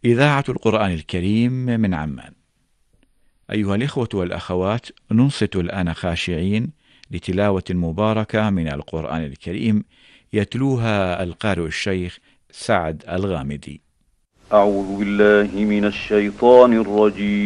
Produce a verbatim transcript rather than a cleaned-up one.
إذاعة القرآن الكريم من عمان. أيها الإخوة والأخوات، ننصت الآن خاشعين لتلاوة مباركة من القرآن الكريم يتلوها القارئ الشيخ سعد الغامدي. أعوذ بالله من الشيطان الرجيم.